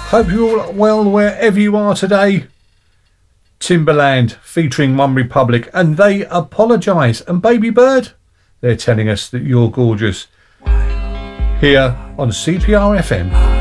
Hope you're all well wherever you are today. Timberland featuring One Republic, and They Apologise. And Baby Bird, they're telling us that you're gorgeous. Here on CPR FM.